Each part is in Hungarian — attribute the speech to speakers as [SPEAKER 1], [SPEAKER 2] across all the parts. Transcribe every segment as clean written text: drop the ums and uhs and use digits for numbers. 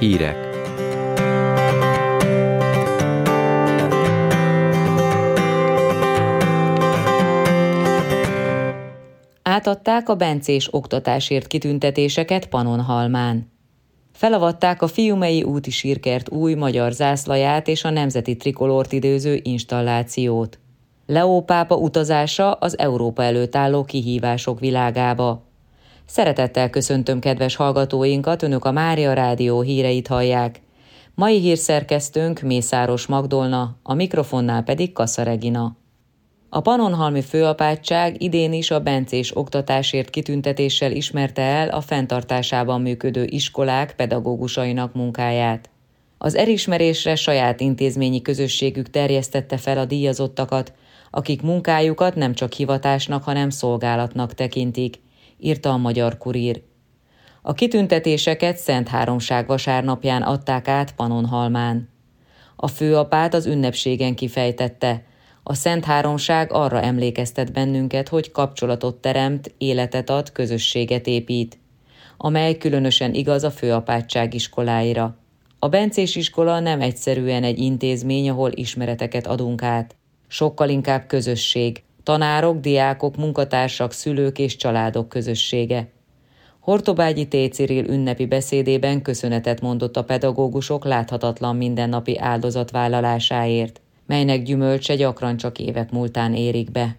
[SPEAKER 1] Hírek.
[SPEAKER 2] Átadták a bencés oktatásért kitüntetéseket Pannonhalmán. Felavatták a Fiumei úti sírkert új magyar zászlaját és a nemzeti trikolort időző installációt. Leó pápa utazása az Európa előtt álló kihívások világába. Szeretettel köszöntöm kedves hallgatóinkat, önök a Mária Rádió híreit hallják. Mai hírszerkesztőnk Mészáros Magdolna, a mikrofonnál pedig Kassa Regina. A pannonhalmi főapátság idén is a bencés oktatásért kitüntetéssel ismerte el a fenntartásában működő iskolák pedagógusainak munkáját. Az elismerésre saját intézményi közösségük terjesztette fel a díjazottakat, akik munkájukat nem csak hivatásnak, hanem szolgálatnak tekintik, írta a Magyar Kurír. A kitüntetéseket Szentháromság vasárnapján adták át Pannonhalmán. A főapát az ünnepségen kifejtette: a Szentháromság arra emlékeztet bennünket, hogy kapcsolatot teremt, életet ad, közösséget épít, amely különösen igaz a főapátság iskoláira. A bencés iskola nem egyszerűen egy intézmény, ahol ismereteket adunk át. Sokkal inkább közösség, tanárok, diákok, munkatársak, szülők és családok közössége. Hortobágyi T. Cyril ünnepi beszédében köszönetet mondott a pedagógusok láthatatlan mindennapi áldozatvállalásáért, melynek gyümölcse gyakran csak évek múltán érik be.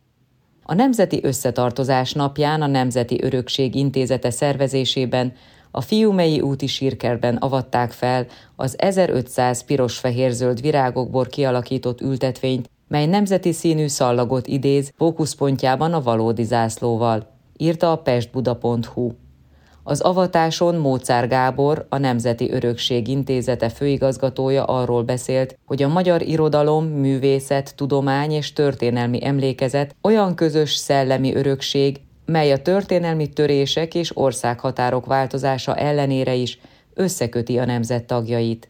[SPEAKER 2] A Nemzeti Összetartozás napján a Nemzeti Örökség Intézete szervezésében a Fiumei úti sírkertben avatták fel az 1500 piros-fehér-zöld virágokból kialakított ültetvényt, mely nemzeti színű szallagot idéz, fókuszpontjában a valódi zászlóval, írta a pestbuda.hu. Az avatáson Móczár Gábor, a Nemzeti Örökség Intézete főigazgatója arról beszélt, hogy a magyar irodalom, művészet, tudomány és történelmi emlékezet olyan közös szellemi örökség, mely a történelmi törések és országhatárok változása ellenére is összeköti a nemzet tagjait.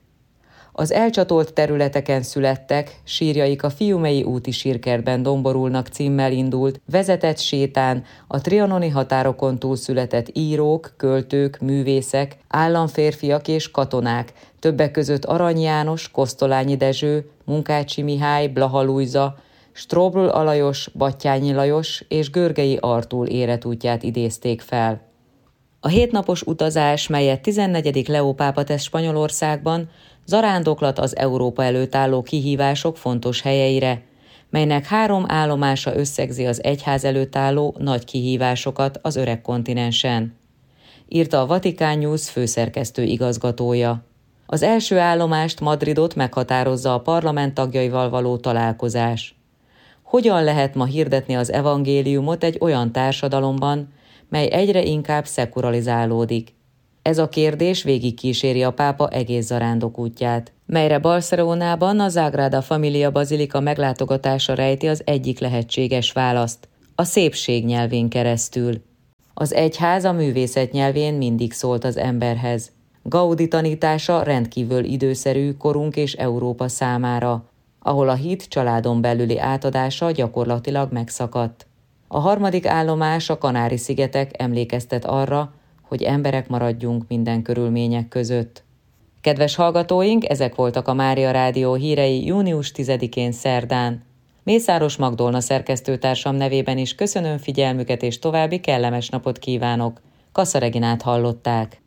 [SPEAKER 2] Az elcsatolt területeken születtek, sírjaik a Fiumei úti sírkertben domborulnak címmel indult, vezetett sétán a trianoni határokon túl született írók, költők, művészek, államférfiak és katonák, többek között Arany János, Kosztolányi Dezső, Munkácsi Mihály, Blaha Lujza, Strobl Alajos, Batthyány Lajos és Görgei Artúr életútját idézték fel. A 7 napos utazás, melyet 14. Leó pápa tesz Spanyolországban, zarándoklat az Európa előtt álló kihívások fontos helyeire, melynek 3 állomása összegzi az egyház előtt álló nagy kihívásokat az öreg kontinensen, írta a Vatikán News főszerkesztő igazgatója. Az első állomást, Madridot meghatározza a parlament tagjaival való találkozás. Hogyan lehet ma hirdetni az evangéliumot egy olyan társadalomban, mely egyre inkább szekulalizálódik? Ez a kérdés végigkíséri a pápa egész zarándok útját, melyre Barcelonában a Sagrada Familia bazilika meglátogatása rejti az egyik lehetséges választ, a szépség nyelvén keresztül. Az egyház a művészet nyelvén mindig szólt az emberhez. Gaudi tanítása rendkívül időszerű korunk és Európa számára, ahol a hit családon belüli átadása gyakorlatilag megszakadt. A 3. állomás, a Kanári-szigetek emlékeztet arra, hogy emberek maradjunk minden körülmények között. Kedves hallgatóink, ezek voltak a Mária Rádió hírei június 10-én szerdán. Mészáros Magdolna szerkesztőtársam nevében is köszönöm figyelmüket és további kellemes napot kívánok. Kassa Reginát hallották.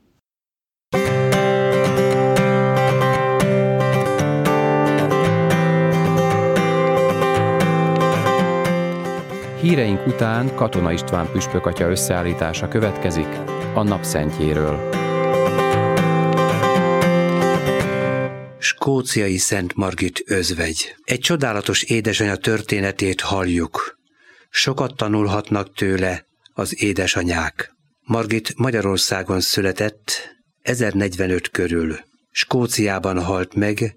[SPEAKER 1] Híreink után Katona István püspökatya összeállítása következik a napszentjéről.
[SPEAKER 3] Skóciai Szent Margit özvegy. Egy csodálatos édesanya történetét halljuk. Sokat tanulhatnak tőle az édesanyák. Margit Magyarországon született 1045 körül. Skóciában halt meg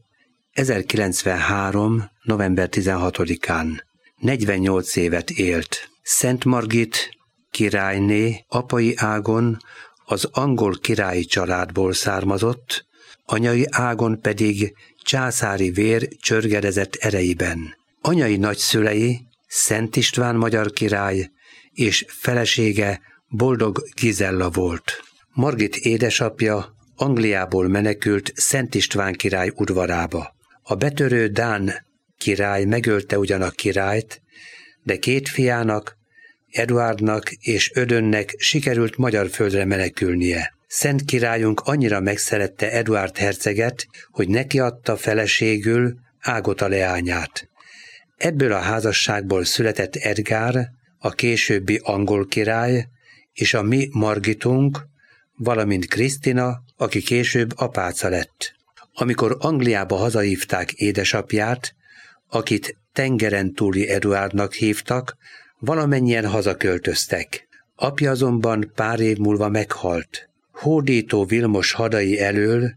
[SPEAKER 3] 1093. november 16-án. 48 évet élt. Szent Margit királyné apai ágon az angol királyi családból származott, anyai ágon pedig császári vér csörgedezett ereiben. Anyai nagyszülei Szent István magyar király és felesége Boldog Gizella volt. Margit édesapja Angliából menekült Szent István király udvarába. A betörő dán király megölte ugyan a királyt, de 2 fiának, Eduárdnak és Ödönnek sikerült magyar földre menekülnie. Szent királyunk annyira megszerette Eduárd herceget, hogy neki adta feleségül Ágota leányát. Ebből a házasságból született Edgár, a későbbi angol király, és a mi Margitunk, valamint Krisztina, aki később apáca lett. Amikor Angliába hazahívták édesapját, akit tengeren túli Eduárdnak hívtak, valamennyien hazaköltöztek. Apja azonban pár év múlva meghalt. Hódító Vilmos hadai elől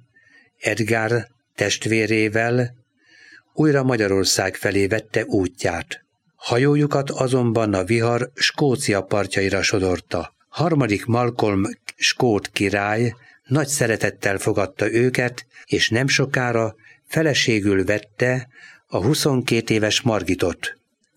[SPEAKER 3] Edgár testvérével újra Magyarország felé vette útját. Hajójukat azonban a vihar Skócia partjaira sodorta. 3. Malcolm skót király nagy szeretettel fogadta őket, és nem sokára feleségül vette a 22 éves Margitot.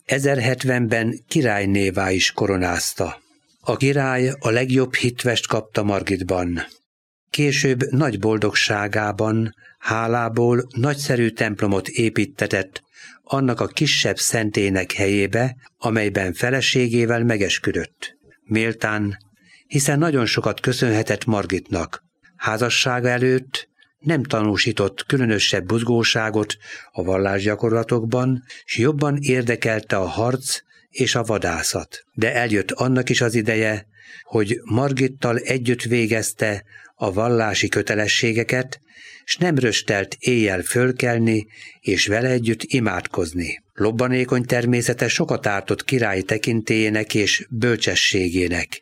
[SPEAKER 3] 1070-ben királynévá is koronázta. A király a legjobb hitvest kapta Margitban. Később nagy boldogságában, hálából nagyszerű templomot építtetett annak a kisebb szentének helyébe, amelyben feleségével megesküdött. Méltán, hiszen nagyon sokat köszönhetett Margitnak. Házassága előtt nem tanúsított különösebb buzgóságot a vallásgyakorlatokban, s jobban érdekelte a harc és a vadászat. De eljött annak is az ideje, hogy Margittal együtt végezte a vallási kötelességeket, s nem röstelt éjjel fölkelni és vele együtt imádkozni. Lobbanékony természete sokat ártott királyi tekintélyének és bölcsességének.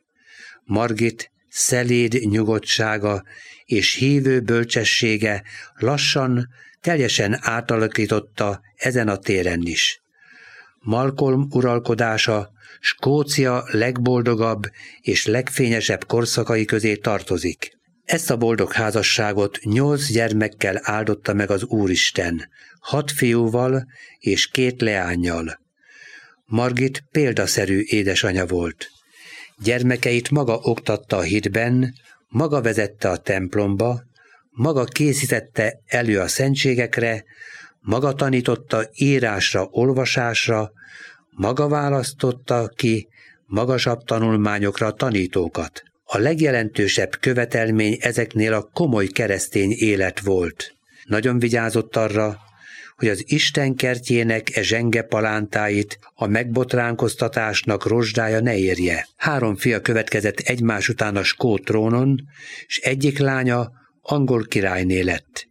[SPEAKER 3] Margit szeléd nyugodtsága és hívő bölcsessége lassan, teljesen átalakította ezen a téren is. Malcolm uralkodása Skócia legboldogabb és legfényesebb korszakai közé tartozik. Ezt a boldog házasságot 8 gyermekkel áldotta meg az Úristen, 6 fiúval és 2 leánnyal. Margit példaszerű édesanya volt. Gyermekeit maga oktatta a hitben, maga vezette a templomba, maga készítette elő a szentségekre, maga tanította írásra, olvasásra, maga választotta ki magasabb tanulmányokra tanítókat. A legjelentősebb követelmény ezeknél a komoly keresztény élet volt. Nagyon vigyázott arra, hogy az Isten kertjének zsenge palántáit a megbotránkoztatásnak rozsdája ne érje. 3 fia következett egymás után a skót trónon, s egyik lánya angol királyné lett.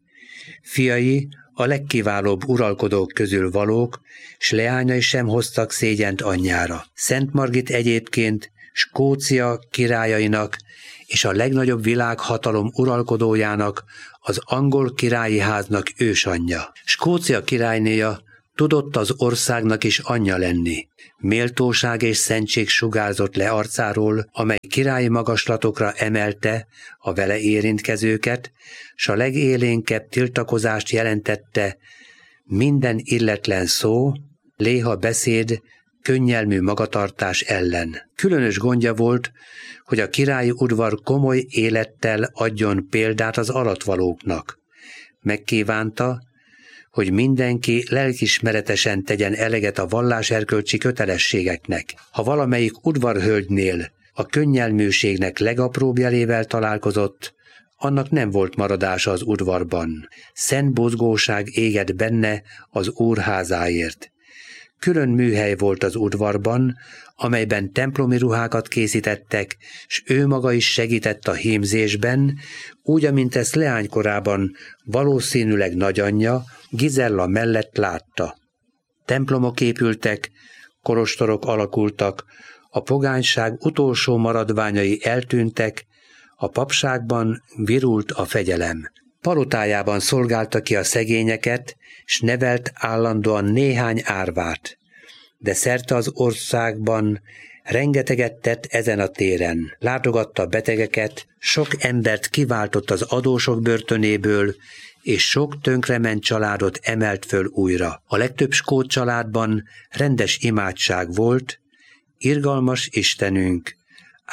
[SPEAKER 3] Fiai a legkiválóbb uralkodók közül valók, s leányai sem hoztak szégyent anyjára. Szent Margit egyébként Skócia királyainak és a legnagyobb világhatalom uralkodójának, az angol királyi háznak ősanyja. Skócia királynéja tudott az országnak is anyja lenni. Méltóság és szentség sugárzott le arcáról, amely királyi magaslatokra emelte a vele érintkezőket, s a legélénkebb tiltakozást jelentette minden illetlen szó, léha beszéd, könnyelmű magatartás ellen. Különös gondja volt, hogy a királyi udvar komoly élettel adjon példát az alattvalóknak. Megkívánta, hogy mindenki lelkismeretesen tegyen eleget a valláserkölcsi kötelességeknek. Ha valamelyik udvarhölgynél a könnyelműségnek legapróbb jelével találkozott, annak nem volt maradása az udvarban. Szent buzgóság égett benne az úrházáért. Külön műhely volt az udvarban, amelyben templomi ruhákat készítettek, s ő maga is segített a hímzésben, úgy, amint ezt leánykorában valószínűleg nagyanyja Gizella mellett látta. Templomok épültek, kolostorok alakultak, a pogányság utolsó maradványai eltűntek, a papságban virult a fegyelem. Palotájában szolgálta ki a szegényeket, s nevelt állandóan néhány árvát. De szerte az országban rengeteget tett ezen a téren. Látogatta a betegeket, sok embert kiváltott az adósok börtönéből, és sok tönkrement családot emelt föl újra. A legtöbb skót családban rendes imádság volt, irgalmas Istenünk,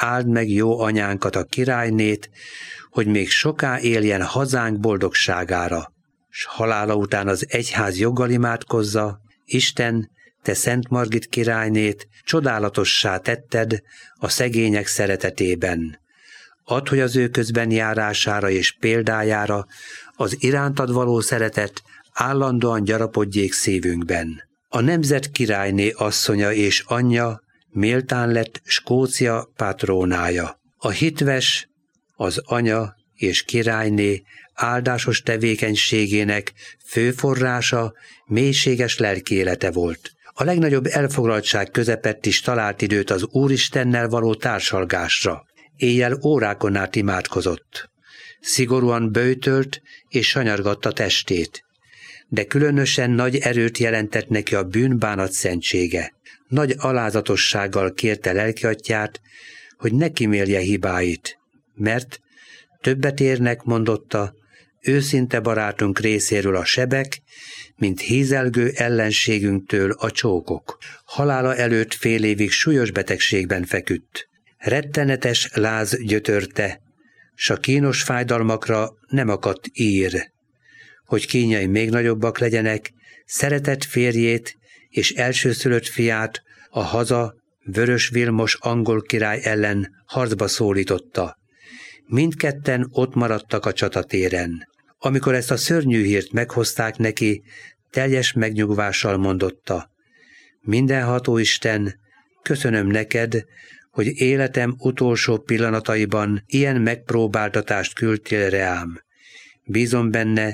[SPEAKER 3] áld meg jó anyánkat, a királynét, hogy még soká éljen hazánk boldogságára, s halála után az egyház joggal imádkozza: Isten, te Szent Margit királynét csodálatossá tetted a szegények szeretetében. Add, hogy az ő közben járására és példájára az irántad való szeretet állandóan gyarapodjék szívünkben. A nemzet királyné asszonya és anyja méltán lett Skócia patrónája. A hitves, az anya és királyné áldásos tevékenységének fő forrása mélységes lelkiélete volt. A legnagyobb elfoglaltság közepett is talált időt az Úristennel való társalgásra. Éjjel órákon át imádkozott. Szigorúan böjtölt és sanyargatta testét. De különösen nagy erőt jelentett neki a bűnbánat szentsége. Nagy alázatossággal kérte lelkiatyját, hogy ne kimélje hibáit, mert többet érnek, mondotta, őszinte barátunk részéről a sebek, mint hízelgő ellenségünktől a csókok. Halála előtt fél évig súlyos betegségben feküdt. Rettenetes láz gyötörte, s a kínos fájdalmakra nem akadt ír. Hogy kínjai még nagyobbak legyenek, szeretett férjét és elsőszülött fiát a haza Vörös Vilmos angol király ellen harcba szólította. Mindketten ott maradtak a csatatéren. Amikor ezt a szörnyű hírt meghozták neki, teljes megnyugvással mondotta: Mindenható Isten, köszönöm neked, hogy életem utolsó pillanataiban ilyen megpróbáltatást küldtél reám. Bízom benne,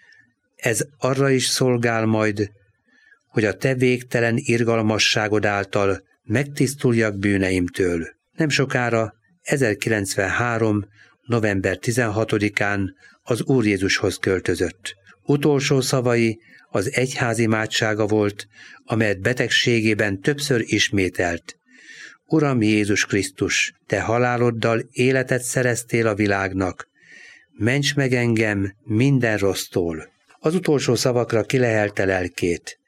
[SPEAKER 3] ez arra is szolgál majd, hogy a te végtelen irgalmasságod által megtisztuljak bűneimtől. Nem sokára, 1093. november 16-án az Úr Jézushoz költözött. Utolsó szavai az egyház imádsága volt, amelyet betegségében többször ismételt. Uram Jézus Krisztus, te haláloddal életet szereztél a világnak. Ments meg engem minden rossztól. Az utolsó szavakra kilehelte lelkét.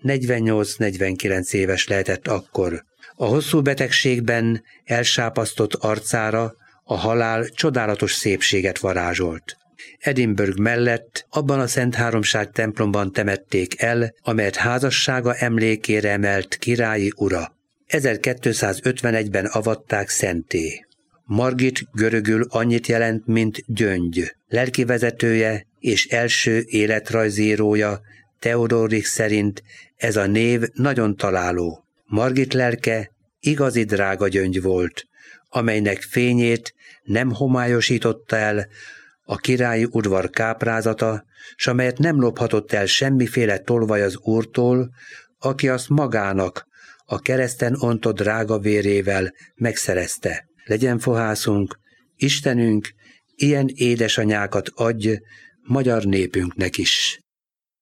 [SPEAKER 3] 48-49 éves lehetett akkor. A hosszú betegségben elsápasztott arcára a halál csodálatos szépséget varázsolt. Edinburgh mellett abban a Szent Háromság templomban temették el, amelyet házassága emlékére emelt királyi ura. 1251-ben avatták szentté. Margit görögül annyit jelent, mint gyöngy. Lelkivezetője és első életrajzírója Theodorik szerint ez a név nagyon találó. Margit lelke igazi drága gyöngy volt, amelynek fényét nem homályosította el a királyi udvar káprázata, s amelyet nem lophatott el semmiféle tolvaj az Úrtól, aki azt magának a kereszten ontott drága vérével megszerezte. Legyen fohászunk, Istenünk, ilyen édesanyákat adj magyar népünknek is.